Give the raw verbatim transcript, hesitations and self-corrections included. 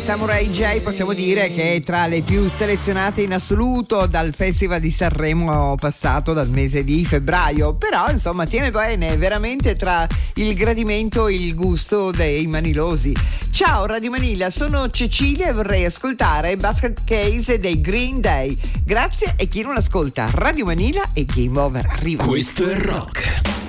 Samurai J possiamo dire che è tra le più selezionate in assoluto dal Festival di Sanremo passato dal mese di febbraio, però insomma tiene bene veramente tra il gradimento e il gusto dei manilosi. Ciao Radio Manila, sono Cecilia e vorrei ascoltare Basket Case dei Green Day. Grazie, e chi non ascolta Radio Manila e Game Over arriva. Questo è rock.